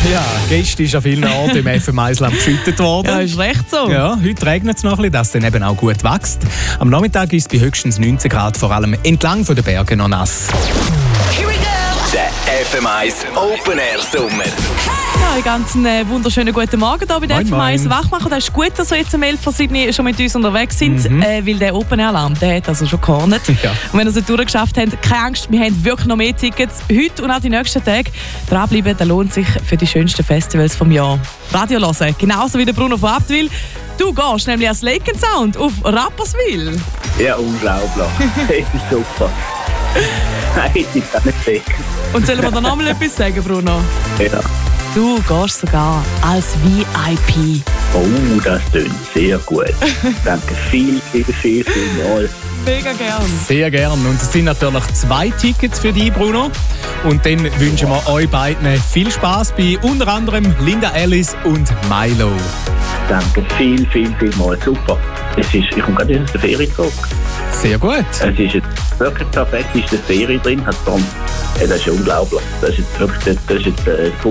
Ja, gestern ist an vielen Orten im FM1-Land geschüttet worden. Ja, ist recht so. Ja, heute regnet es noch ein bisschen, dass es dann eben auch gut wächst. Am Nachmittag ist es bei höchstens 19 Grad, vor allem entlang der Berge noch nass. Der FM1 Open Air Sommer. Ja, einen ganz wunderschönen guten Morgen hier bei der FM1 Wachmacher. Das ist gut, dass wir jetzt am 11 von Sydney schon mit uns unterwegs sind, weil der Open Air Alarm, der hat also schon gehornet. Ja. Und wenn ihr es nicht durchgeschafft habt, keine Angst, wir haben wirklich noch mehr Tickets. Heute und auch die nächsten Tage dranbleiben, das lohnt sich für die schönsten Festivals vom Jahr. Radio hören, genauso wie der Bruno von Abtwil. Du gehst nämlich als Lake & Sound auf Rapperswil. Ja, unglaublich. Das ist super. Nein, ich kann nicht weg. Und sollen wir da noch mal etwas sagen, Bruno? Ja. Du gehst sogar als VIP. Oh, das klingt sehr gut. Danke vielmals. Mega gern. Sehr gern. Und es sind natürlich 2 Tickets für dich, Bruno. Und dann wünschen wir euch beiden viel Spass bei unter anderem Linda Ellis und Milo. Danke vielmals. Super. Ich komme gerade aus der Ferie zurück. Sehr gut. Es ist jetzt wirklich perfekt, es ist eine Serie drin, das ist unglaublich. Das ist jetzt wirklich